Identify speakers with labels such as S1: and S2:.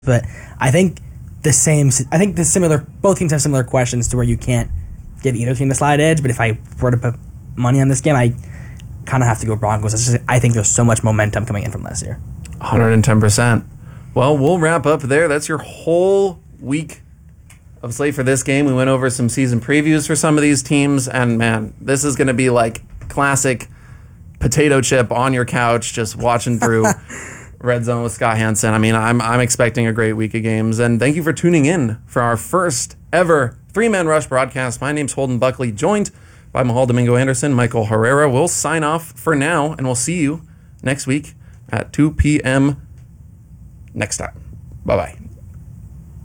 S1: But I think both teams have similar questions to where you can't give either team the slight edge. But if I were to put money on this game, I kind of have to go Broncos. I think there's so much momentum coming in from last year.
S2: 110%. Well, we'll wrap up there. That's your whole week of slate for this game. We went over some season previews for some of these teams, and man, this is going to be like classic potato chip on your couch, just watching through Red Zone with Scott Hansen. I mean, I'm expecting a great week of games, and thank you for tuning in for our first ever 3-Man Rush broadcast. My name's Holden Buckley, joined by Mahal Domingo Anderson, Michael Herrera. We'll sign off for now, and we'll see you next week at 2 p.m. next time. Bye-bye.